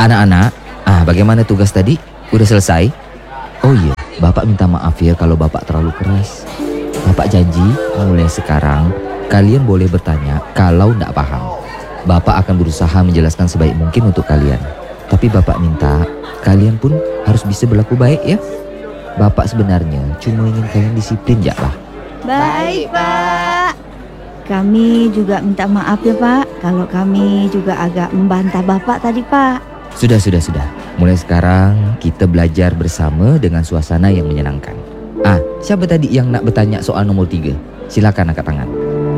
Anak-anak, bagaimana tugas tadi? Udah selesai? Oh iya, Bapak minta maaf ya kalau Bapak terlalu keras. Bapak janji mulai sekarang kalian boleh bertanya kalau tidak paham. Bapak akan berusaha menjelaskan sebaik mungkin untuk kalian. Tapi Bapak minta kalian pun harus bisa berlaku baik ya. Bapak sebenarnya cuma ingin kalian disiplin ya lah. Baik, Pak. Kami juga minta maaf ya, Pak, kalau kami juga agak membantah Bapak tadi, Pak. Sudah. Mulai sekarang kita belajar bersama dengan suasana yang menyenangkan. Siapa tadi yang nak bertanya soal nomor 3? Silakan angkat tangan.